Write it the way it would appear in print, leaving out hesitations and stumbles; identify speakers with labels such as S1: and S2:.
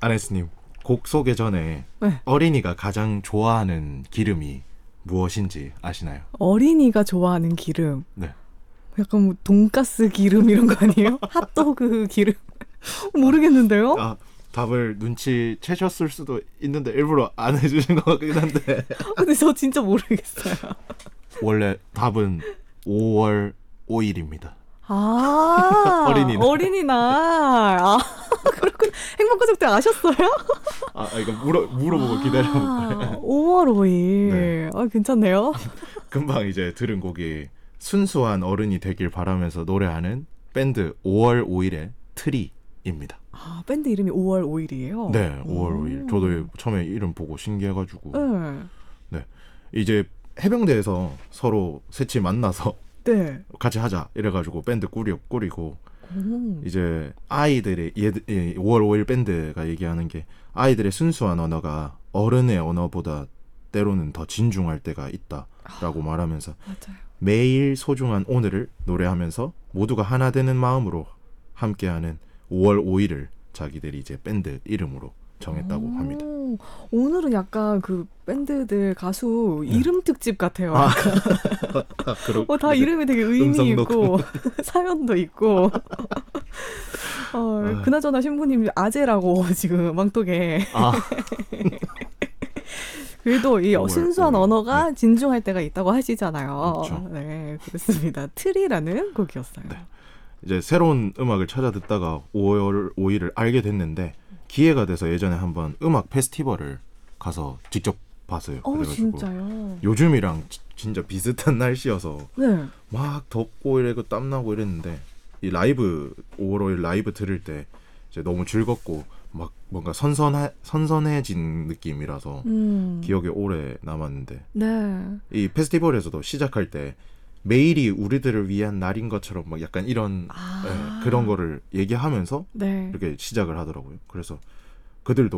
S1: 아네스님, 곡 소개 전에
S2: 네.
S1: 어린이가 가장 좋아하는 기름이 무엇인지 아시나요?
S2: 어린이가 좋아하는 기름.
S1: 네.
S2: 약간 뭐 돈가스 기름 이런 거 아니에요? 핫도그 기름. 모르겠는데요?
S1: 아, 답을 눈치채셨을 수도 있는데 일부러 안 해주신 것 같긴 한데
S2: 근데 저 진짜 모르겠어요.
S1: 원래 답은 5월 5일입니다.
S2: 아,
S1: 어린이날.
S2: 어린이날. 아, 그렇군. 행복가족들 아셨어요?
S1: 이거 물어보고 기다려볼 거예요.
S2: 5월 5일.
S1: 네.
S2: 괜찮네요.
S1: 금방 이제 들은 곡이 순수한 어른이 되길 바라면서 노래하는 밴드 5월 5일의 트리입니다.
S2: 아, 밴드 이름이 5월 5일이에요?
S1: 네, 5월 5일. 저도 처음에 이름 보고 신기해가지고.
S2: 네.
S1: 이제 해병대에서 서로 셋이 만나서
S2: 네.
S1: 같이 하자 이래가지고 밴드 꾸리고
S2: 오.
S1: 이제 아이들의 5월 5일 밴드가 얘기하는 게 아이들의 순수한 언어가 어른의 언어보다 때로는 더 진중할 때가 있다라고 말하면서
S2: 맞아요.
S1: 매일 소중한 오늘을 노래하면서 모두가 하나 되는 마음으로 함께하는 5월 5일을 자기들이 이제 밴드 이름으로 정했다고 합니다.
S2: 오늘은 약간 그 밴드들 가수 이름 특집 같아요. 다 이름이 되게 의미 있고 사연도 있고. 그나저나 신부님 아재라고 지금 망토계. 그래도 이 순수한 언어가 진중할 때가 있다고 하시잖아요.
S1: 그렇죠.
S2: 네, 그렇습니다. 트리라는 곡이었어요.
S1: 네. 이제 새로운 음악을 찾아 듣다가 5월 5일을 알게 됐는데 기회가 돼서 예전에 한번 음악 페스티벌을 가서 직접 봤어요. 그래가지고
S2: 진짜요?
S1: 요즘이랑 진짜 비슷한 날씨여서
S2: 네.
S1: 막 덥고 이래고 땀나고 이랬는데 이 라이브 5월 5일 라이브 들을 때 이제 너무 즐겁고 막 뭔가 선선해진 느낌이라서 기억에 오래 남았는데
S2: 네.
S1: 이 페스티벌에서도 시작할 때 매일이 우리들을 위한 날인 것처럼 막 약간 이런 그런 거를 얘기하면서
S2: 네.
S1: 이렇게 시작을 하더라고요. 그래서 그들도